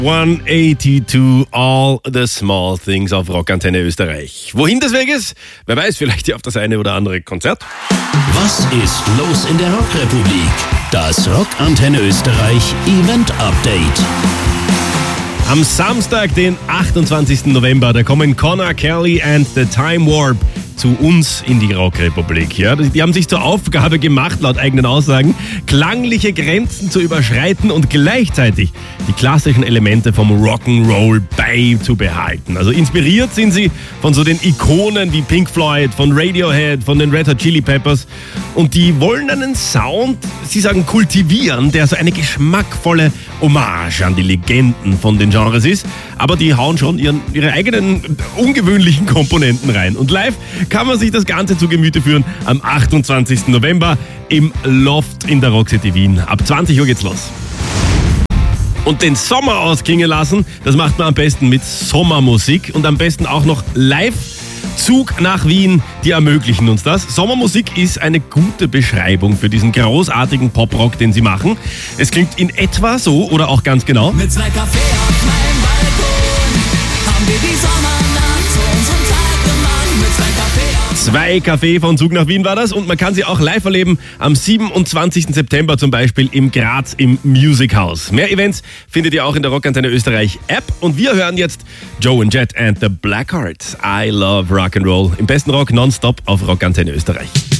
182 All the Small Things auf Rockantenne Österreich. Wohin des Weges? Wer weiß, vielleicht hier auf das eine oder andere Konzert. Was ist los in der Rockrepublik? Das Rockantenne Österreich Event Update. Am Samstag, den 28. November, da kommen Connor Kelly and the Time Warp zu uns in die Rockrepublik. Ja, die haben sich zur Aufgabe gemacht, laut eigenen Aussagen, klangliche Grenzen zu überschreiten und gleichzeitig die klassischen Elemente vom Rock'n'Roll beizubehalten. Also inspiriert sind sie von so den Ikonen wie Pink Floyd, von Radiohead, von den Red Hot Chili Peppers. Und die wollen einen Sound, sie sagen kultivieren, der so eine geschmackvolle Hommage an die Legenden von den Genres ist. Aber die hauen schon ihre eigenen ungewöhnlichen Komponenten rein. Und live kann man sich das Ganze zu Gemüte führen am 28. November im Loft in der Rockcity Wien. Ab 20 Uhr geht's los. Und den Sommer ausklingen lassen, das macht man am besten mit Sommermusik und am besten auch noch live. Zug nach Wien, die ermöglichen uns das. Sommermusik ist eine gute Beschreibung für diesen großartigen Poprock, den sie machen. Es klingt in etwa so oder auch ganz genau. Mit 2 Kaffee auf meinem Balkon haben wir die Sommernacht zu unserem Tag gemacht. Mit 2 Kaffee auf 2 Kaffee von Zug nach Wien war das und man kann sie auch live erleben am 27. September zum Beispiel im Graz im Music House. Mehr Events findet ihr auch in der Rockantenne Österreich App und wir hören jetzt Joe and Jet and the Blackhearts. I love Rock'n'Roll. Im besten Rock nonstop auf Rockantenne Österreich.